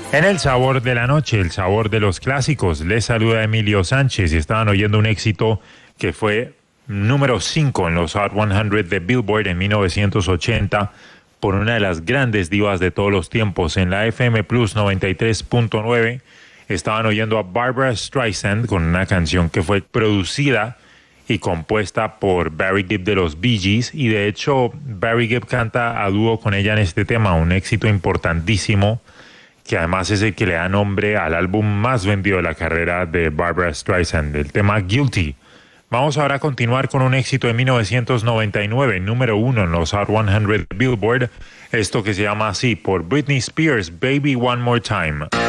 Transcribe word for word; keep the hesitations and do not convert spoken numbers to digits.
En el sabor de la noche, el sabor de los clásicos, les saluda Emilio Sánchez y estaban oyendo un éxito que fue número cinco en los Hot cien de Billboard en mil novecientos ochenta por una de las grandes divas de todos los tiempos. En la F M Plus noventa y tres punto nueve estaban oyendo a Barbra Streisand con una canción que fue producida y compuesta por Barry Gibb de los Bee Gees, y de hecho Barry Gibb canta a dúo con ella en este tema, un éxito importantísimo que además es el que le da nombre al álbum más vendido de la carrera de Barbra Streisand, el tema Guilty. Vamos ahora a continuar con un éxito de mil novecientos noventa y nueve, número uno en los Hot cien de Billboard, esto que se llama así por Britney Spears, Baby One More Time.